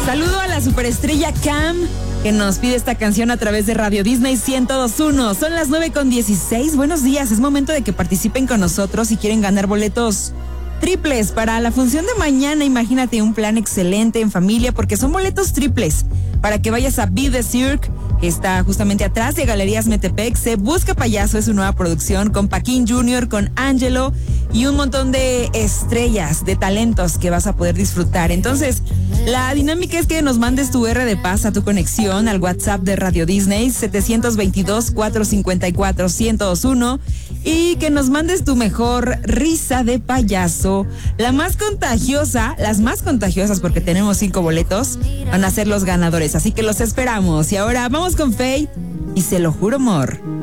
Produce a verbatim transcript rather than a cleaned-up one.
Saludo a la superestrella Cam, que nos pide esta canción a través de Radio Disney ciento dos punto uno. Son las nueve con dieciséis. Buenos días, es momento de que participen con nosotros si quieren ganar boletos triples para la función de mañana. Imagínate un plan excelente en familia, porque son boletos triples para que vayas a Be The Cirque, que está justamente atrás de Galerías Metepec. Se Busca Payaso es su nueva producción con Paquín junior, con Angelo y un montón de estrellas, de talentos que vas a poder disfrutar. Entonces, la dinámica es que nos mandes tu R de paz a tu conexión al WhatsApp de Radio Disney setecientos veintidós, cuatrocientos cincuenta y cuatro, ciento veintiuno y que nos mandes tu mejor risa de payaso. La más contagiosa, las más contagiosas, porque tenemos cinco boletos, van a ser los ganadores, así que los esperamos. Y ahora vamos con Faith y Se Lo Juro Amor.